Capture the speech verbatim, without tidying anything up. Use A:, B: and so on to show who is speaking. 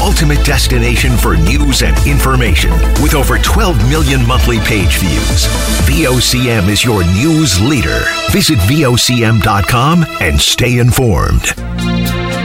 A: ultimate destination for news and information with over twelve million monthly page views. V O C M is your news leader. Visit V O C M dot com and stay informed.